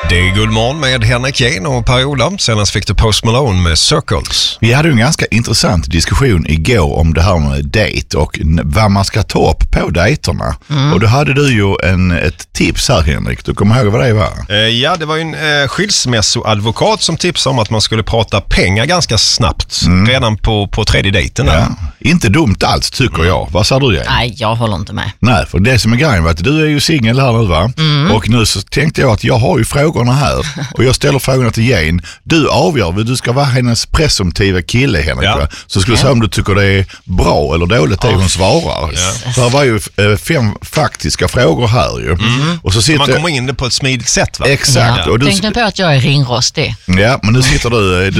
Det är Guldmorgon med Henrik Jehn och Per-Ola. Senast fick du Post Malone med Circles. Vi hade ju en ganska intressant diskussion igår om det här med dejt och vad man ska ta upp på dejterna. Och då hade du ju ett tips här, Henrik. Du kommer ihåg vad det var? Ja, det var ju en skilsmässoadvokat som tipsade om att man skulle prata pengar ganska snabbt. Redan på tredje dejten. Ja. Inte dumt alls, tycker jag. Vad sa du, Jehn? Nej, jag håller inte med. Nej, för det som är grejen var att du är ju singel här nu, va? Och nu så tänkte jag att jag har ju frågorna här. Och jag ställer frågorna till Jehn. Du avgör, du ska vara hennes presumtiva kille, Henrik. Ja. Så skulle du säga om du tycker det är bra eller dåligt det hon svarar. Ja. För det var ju 5 faktiska frågor här ju. Och så sitter... Man kommer in det på ett smidigt sätt, va? Exakt. Ja. Och du... Tänk nu på att jag är ringrostig. Ja, men nu sitter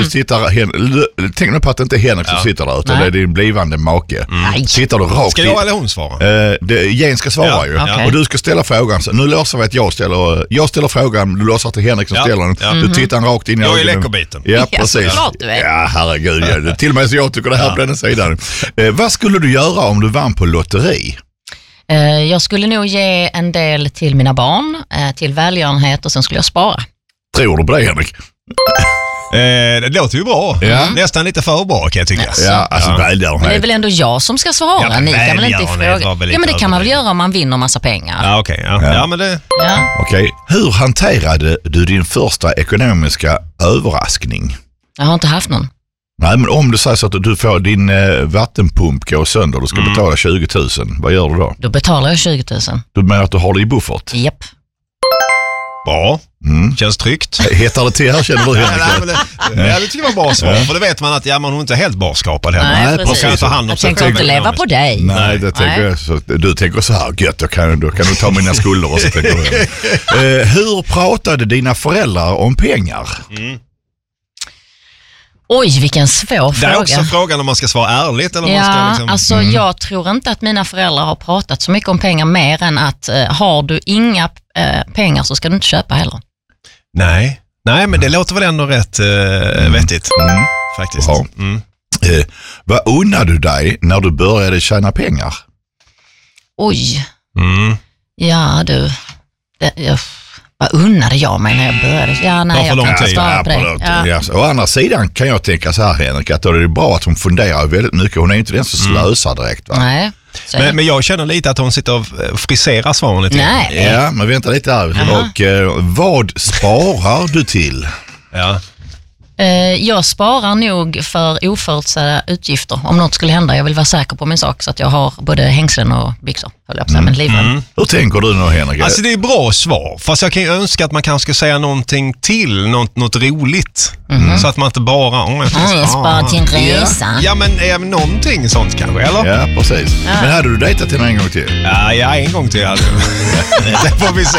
tänk nu på att det inte är Henrik som sitter där, utan det är din blivande make. Sitter du rakt Ska jag eller hon svara? Jehn ska svara ju. Okay. Och du ska ställa frågan. Så nu låtsar vi att jag ställer frågan, du låtsar till Henrik som ställer den. Ja. Du tittar rakt in i Jag är ögonen. läckerbiten. Ja, precis. såklart du är. Ja, herregud. Ja. Till och med så jag tycker det här på den sidan. Vad skulle du göra om du vann på lotteri? Jag skulle nog ge en del till mina barn, till välgörenhet, och sen skulle jag spara. Tror du på det, Henrik? Det låter ju bra. Ja. Nästan lite för bra, kan jag tycka. Ja, alltså Men det är välgörenhet. väl ändå jag som ska svara? Ja, men Ni kan väl inte välgörenhet var ifråga... väl Ja, men det lite kan man väl överdrivet. göra om man vinner massa pengar. Ja, okej. Ja, men det... Ja. Okej. Hur hanterade du din första ekonomiska överraskning? Jag har inte haft någon. Nej, men om du säger så att du får din vattenpump gå sönder, du ska betala 20 000, vad gör du då? Då betalar jag 20 000. Du menar att du har det i buffert? Japp. Bra. Känns tryggt. Hettar det till här, känner du, Henrik? Det tycker jag var bra svar. För det vet man att man är inte helt barskapad heller. Nej, Man precis. kan ta hand om Jag sig tänker själv inte leva ekonomiskt. på dig. Nej, det tänker jag. Så, du tänker så här, gött, då kan du ta mina skulder och så tänker du. Hur pratade dina föräldrar om pengar? Oj, vilken svår Det är också fråga. frågan om man ska svara ärligt eller om man ska Ja, liksom... alltså jag tror inte att mina föräldrar har pratat så mycket om pengar mer än att har du inga pengar så ska du inte köpa heller. Nej, men det låter väl ändå rätt vettigt. Faktiskt. Bra. Vad unnar du dig när du började tjäna pengar? Oj. Ja, du. Vad unnade jag mig när jag började? Ja, nej, Varför jag lång kan inte tid? svara på det. Ja. Ja. Å andra sidan kan jag tänka så här, Henrik, att då är det bra att hon funderar väldigt mycket. Hon är inte den som slösar direkt, va? Nej. Så. Men jag känner lite att hon sitter och friserar svaren lite. Nej. Ja, men vänta lite här. Och vad sparar du till? Ja. Jag sparar nog för oförutsedda utgifter. Om något skulle hända, jag vill vara säker på min sak så att jag har både hängslen och byxor. Höll jag på att säga, men livrem. Hur tänker du nu, Henrik? Alltså det är bra svar. Fast jag kan ju önska att man kanske ska säga någonting till. Något roligt. Så att man inte bara... Jag sparar till en resa. Ja, men någonting sånt kanske, eller? Ja, precis. Men hade du dejtat henne en gång till? Ja, en gång till. Det får vi se.